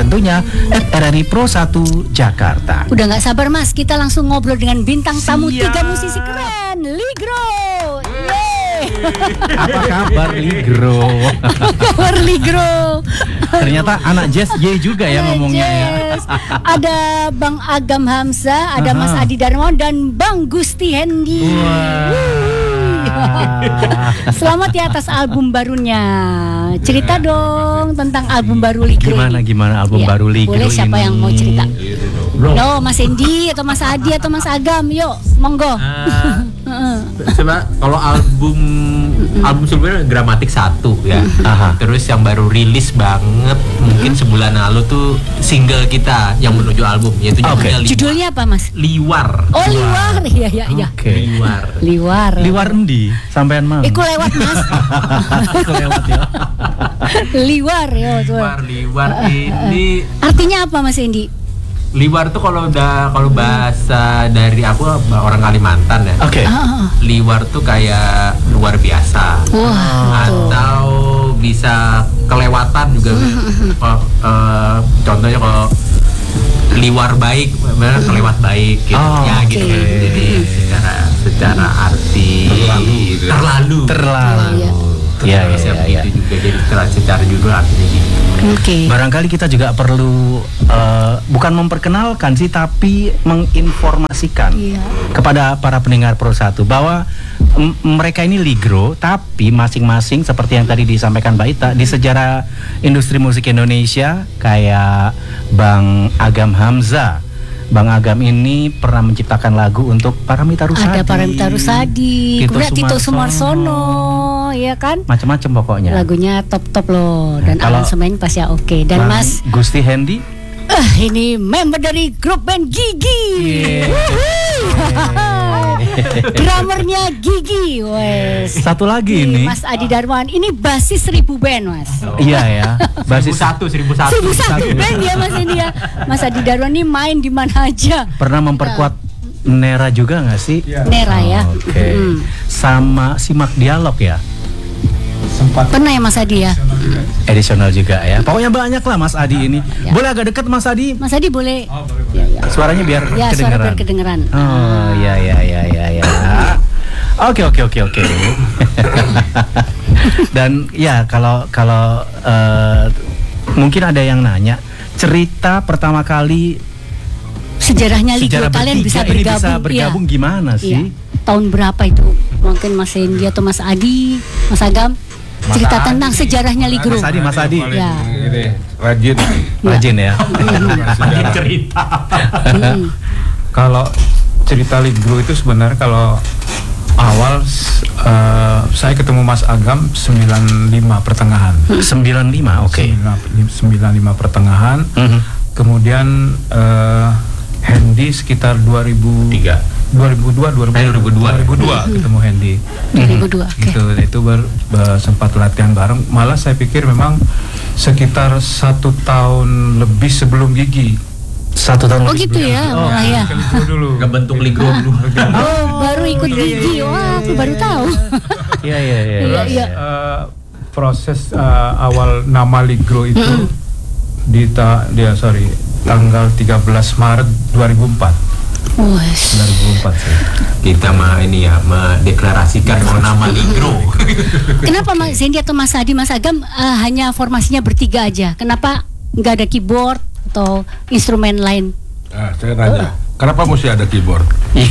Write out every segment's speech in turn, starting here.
tentunya @RRI Pro 1 Jakarta. Udah nggak sabar Mas, kita langsung ngobrol dengan bintang tamu Siap. 3 musisi keren, Ligro. Apa kabar Ligro? Kabar Ligro. Ternyata anak jazz Y juga ya ngomongnya ya. Yes. Ada Bang Agam Hamzah, ada Mas Adi Darmawan dan Bang Gusti Hendy. Selamat ya atas album barunya. Cerita dong tentang album baru Ligro. Gimana album baru Ligro boleh, ini? siapa yang mau cerita? No, Mas Hendy atau Mas Adi atau Mas Agam, yuk, monggo. Coba kalau album sebelumnya Gramatik 1 ya. Terus yang baru rilis banget mungkin sebulan lalu tuh single kita yang menuju album, yaitu judulnya apa Mas? Liwar. Oh, Liwar. Iya. Oke. Liwar. Liwar endi? Sampean mang. Ku lewat Mas. Aku lewat ya. Liwar ya. Liwar ini artinya apa Mas Hendy? Liwar tuh kalau bahasa dari aku orang Kalimantan ya. Oke. Liwar tuh kayak luar biasa. Atau bisa kelewatan juga. Contohnya kalau liwar baik, benar kelewat baik gitu. Gitu. Jadi secara arti terlalu. Iya. Itu juga jadi secara judul artinya gitu. Barangkali kita juga perlu bukan memperkenalkan sih, tapi menginformasikan kepada para pendengar Pro 1 bahwa mereka ini Ligro, tapi masing-masing seperti yang tadi disampaikan Mbak Ita, di sejarah industri musik Indonesia kayak Bang Agam Hamzah. Bang Agam ini pernah menciptakan lagu untuk Paramitha Rusady. Ada Paramitha Rusady, kemudian Tito Sumarsono, ya kan? Macam-macam pokoknya. Lagunya top-top loh, dan aransemen pasti oke. Dan Bang Mas Gusti Hendy, ini member dari grup band Gigi. Drummernya Gigi, wes. Satu lagi ini Mas Adi Darmawan, ini basis 1000 band Mas. Iya ya, basis 1001 band ya Mas ini ya. Mas Adi Darmawan ini main di mana aja. Pernah memperkuat Nera juga nggak sih? Nera ya. Oke. Sama Simak Dialog ya. Sempat pernah ya Mas Adi ya. Edisional juga ya. Pokoknya banyak lah Mas Adi ini. Boleh agak dekat Mas Adi? Mas Adi boleh. boleh. Suaranya biar ya, kedengeran. suara biar kedengeran. Oh, ya. Oke. Dan ya kalau mungkin ada yang nanya, cerita pertama kali sejarahnya Ligro kalian bisa bergabung gimana sih? Tahun berapa itu? Mungkin Mas Hendy atau Mas Adi, Mas Agam, cerita tentang sejarahnya Ligro. Mas Adi. Ya. Rajin ya. Rajin cerita. Kalau cerita Ligro itu sebenarnya kalau awal saya ketemu Mas Agam 95 pertengahan. 95, oke. 95 pertengahan. Kemudian Hendy sekitar 2002 ketemu Hendy. 2002. Gitu, itu sempat latihan bareng. Malah saya pikir memang sekitar 1 tahun lebih sebelum Gigi. 1 tahun lebih. Oh gitu ya. Ya. Dulu. Ngebentuk Ligro dulu. Baru ikut Gigi. Wah, aku baru tahu. Iya. Proses awal nama Ligro itu tanggal 13 Maret 2004. 2004 sih. Kita mendeklarasikan nama Ligro. Kenapa Mas Hendy atau Mas Adi, Mas Agam hanya formasinya bertiga aja? Kenapa nggak ada keyboard atau instrumen lain? Saya nanya, kenapa mesti ada keyboard?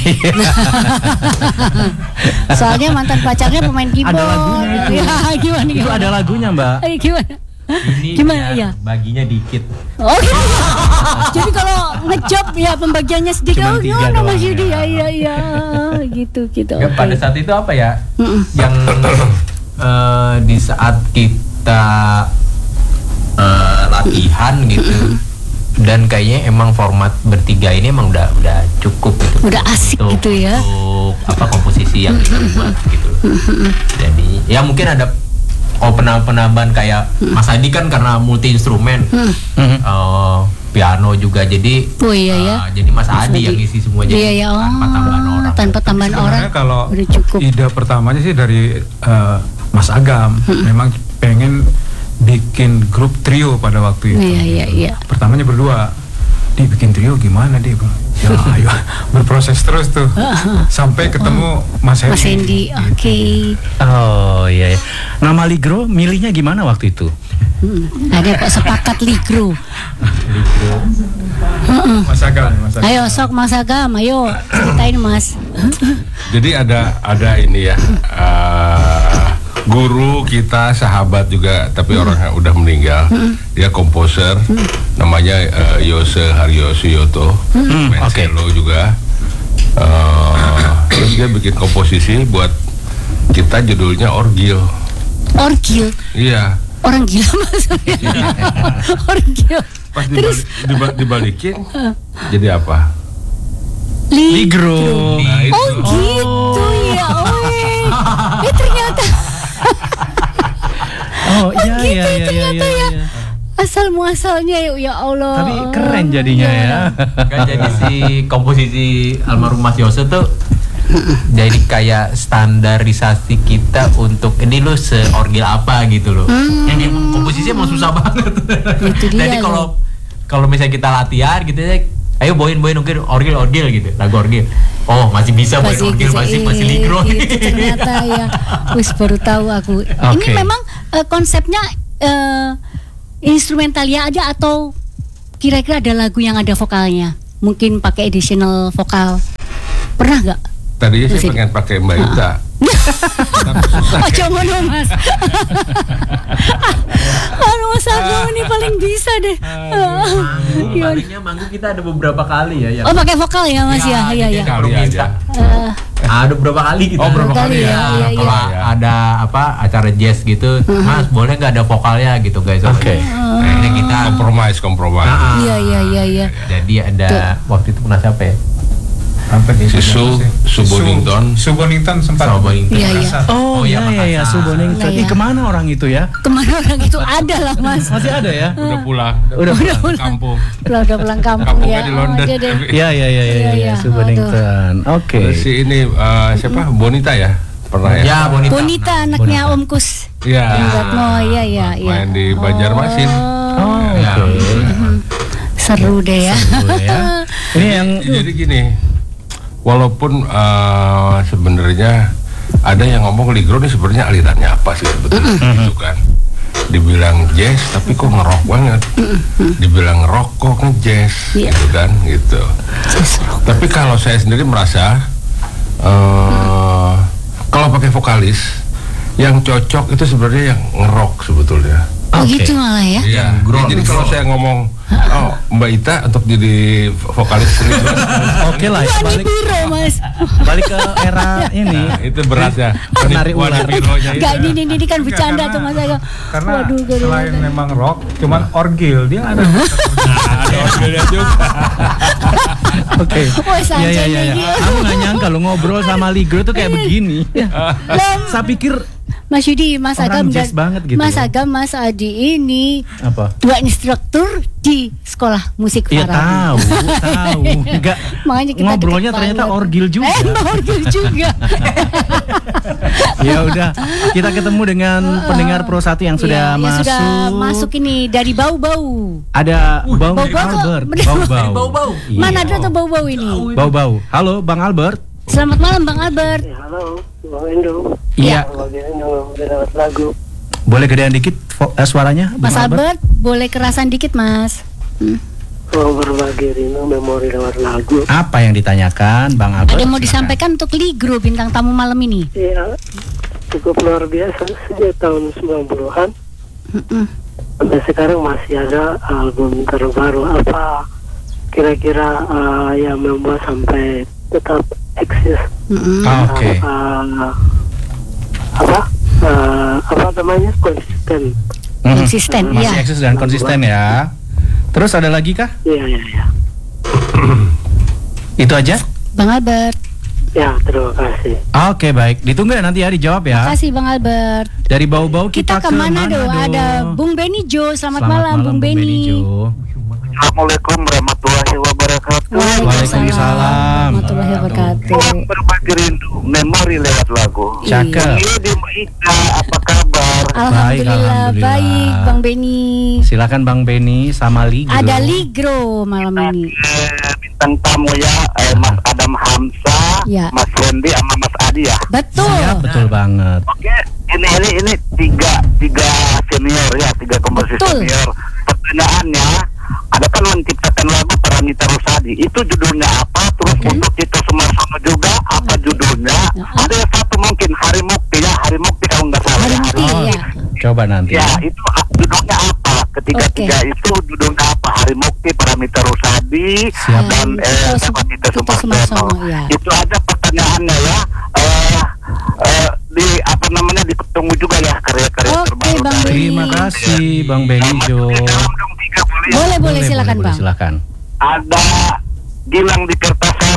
Soalnya mantan pacarnya pemain keyboard. Ada lagunya itu. Ya, gimana? Itu ada lagunya Mbak. Gimana? Ini gimana ya? Baginya dikit. Oh gitu. Jadi kalau ngejob ya pembagiannya sedikit. Mas Yudi ya. Gitu. Ya, pada saat itu apa ya? Yang di saat kita latihan gitu. Dan kayaknya emang format bertiga ini emang udah cukup gitu. Udah asik gitu ya. Untuk komposisi yang kita buat gitu. Jadi ya mungkin ada penambahan kayak Mas Adi kan karena multi instrumen, piano juga jadi. Jadi Mas Adi yang isi semua jadi tanpa tambahan orang. Tanpa tambahan orang. Kalau cukup. Ide pertamanya sih dari Mas Agam, memang pengen bikin grup trio pada waktu itu. Iya. Pertamanya berdua, bikin trio gimana dia? Ya, ayo berproses terus tuh sampai ketemu Mas Hendy. Mas Hendy, oke. Oh iya. Nama Ligro milihnya gimana waktu itu? Ada kok sepakat Ligro. Mas Agam. Ayo sok Mas Agam, ayo ceritain Mas. Jadi ada ini ya, guru kita, sahabat juga, tapi orang yang udah meninggal. Dia komposer, namanya Yose Haryosuyoto, main cello juga. Terus dia bikin komposisi buat kita, judulnya Orgil. Orgil? Iya. Orang gila maksudnya. Orgil. Pas dibalikin, jadi apa? Ligro. Nah, itu. Oh gitu ya, ternyata. Oh iya. ternyata ya. Asal muasalnya ya Allah. Tapi keren jadinya ya. Kan jadi si komposisi almarhum Mas Yose tuh jadi kayak standarisasi kita untuk ini lo seorgil apa gitu loh. Yang komposisinya emang susah banget. Itu dia. Jadi kalau misalnya kita latihan gitu ya, ayo boin mungkin orgil gitu, lagu orgil. Oh masih bisa boin orgil, masih Ligro. Itu ternyata ya. Wis baru tahu aku. Ini memang konsepnya instrumental ya ada, atau kira-kira ada lagu yang ada vokalnya? Mungkin pakai additional vokal. Pernah nggak? Tadinya sih pengen pakai Mbak Ita. Aja ngono Mas. Mas Agam ini paling bisa deh. Manggung kita ada beberapa kali ya. Oh pakai vokal ya Mas ya. Iya. Kali aja. Ada beberapa kali gitu. Oh berapa kali ya? Kalau ada acara jazz gitu, Mas boleh nggak ada vokalnya gitu guys? Oke. Akhirnya kita kompromis. Iya. Jadi ada waktu itu pernah siapa ya? Si Subonington sempat. Iya. Oh iya, Subonington. Iya. Kemana orang itu ya? Kemana orang itu ada lah Mas. Masih ada ya? udah pulang. Udah pulang Kampung. Udah pulang kampung Kampungnya ya. di London. Iya, Subonington. Oke. Si ini siapa? Bonita ya? Pernah ya? Ya, Bonita anaknya Om Kus. Iya. Iya. Main di Banjarmasin. Oh, oke. Seru deh ya. Ini yang jadi gini. Walaupun sebenarnya ada yang ngomong Ligro ini sebenarnya alirannya apa sih sebetulnya gitu kan. Dibilang jazz tapi kok ngerok banget. Dibilang rock kok nge-jazz gitu kan gitu. Tapi kalau saya sendiri merasa kalau pakai vokalis yang cocok itu sebenarnya yang ngerok sebetulnya. Oh gitu malah ya. Iya. Jadi kalau saya ngomong Mbak Ita untuk jadi vokalis Ligro. oke lah ya, balik ke era ini. Nah, itu berat ya. Penari ular. Enggak, ini kan bercanda tuh Mas Agam. Karena selain memang rock, cuman orgil dia ada. Ada orgilnya juga. Oke. Iya. Aku nggak nyangka lo ngobrol sama Ligro tuh kayak begini. Saya pikir Mas Yudi, Mas Agam dan gitu Mas Agam, Mas Adi ini apa? Dua instruktur di sekolah musik Iya tahu. Enggak. Makanya kita ngobrolnya ternyata orgil juga. Orgil juga. Ya udah, kita ketemu dengan pendengar Pro 1 yang sudah masuk. Sudah masuk ini dari Bau-Bau. Ada Bang Albert. Bau-bau. Mana ada tuh Bau-Bau ini? Bau-bau. Halo Bang Albert. Selamat malam Bang Albert. Ya, halo, Bang Endo. Iya. Bang Endo udah dapat lagu. Boleh gedean dikit suaranya, Bang Mas Albert, boleh kerasan dikit Mas. Mau berbagi rindu memori lewat lagu. Apa yang ditanyakan, Bang Albert? Ada yang mau disampaikan untuk Ligro bintang tamu malam ini? Iya, cukup luar biasa sejak tahun 90-an. Sampai sekarang masih ada album terbaru. Apa kira-kira yang membuat sampai tetap eksis? Oke. Apa namanya, konsisten. Konsisten, Masih ya. eksis dan konsisten ya. Terus ada lagi kah? Iya. Itu aja? Bang Albert. Ya, terima kasih. Oke, baik. Ditunggu ya nanti ya, dijawab ya. Makasih Bang Albert. Dari Bau-Bau kita ke kemana Manado. dong? Ada Bung Benny Jo. Selamat malam Bung Benny. Jo. Assalamualaikum warahmatullahi wabarakatuh. Waalaikumsalam. Warahmatullahi wabarakatuh. Berbagi rindu memori lewat lagu. Cakep. Ini di Mbak Ita, apa kabar? kabar? Alhamdulillah, baik Bang Beni. Silakan Bang Beni sama Ligro. Ada Ligro malam ini. Bintang tamu ya, Mas Adam Hamzah, Ya. Mas Randy sama Mas Adi ya. Betul. Siap, betul banget. Oke, ini tiga senior ya, tiga komposisi Betul. senior. Pertanyaannya, ada kan menciptakan lagu Paramita Rusadi. Itu judulnya apa? Terus untuk Tito Sumarsono juga apa judulnya? Ada yang satu mungkin Hari Mukti ya, Hari Mukti kalau nggak salah. Hari Mukti ya. Coba nanti. Ya, itu judulnya apa? Ketiga-tiga itu judulnya apa? Hari Mukti, Paramita Rusadi, dan Tito Tito Sumarsono. Sumarsono, ya. Itu aja pertanyaannya ya. Di apa namanya ditunggu juga ya karya-karya Oke, terbaru Bang dari. Terima kasih Bang Beni Jo. Salam dong tiga boleh ya? Boleh silakan boleh, Bang. silakan. Ada Gilang di Kertasan.